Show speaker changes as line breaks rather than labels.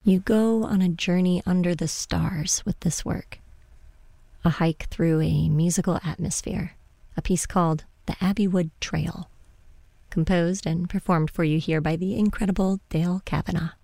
You go on a journey under the stars with this work. A hike through a musical atmosphere, a piece called The Abbeywood Trail, composed and performed for you here by the incredible Dale Kavanagh.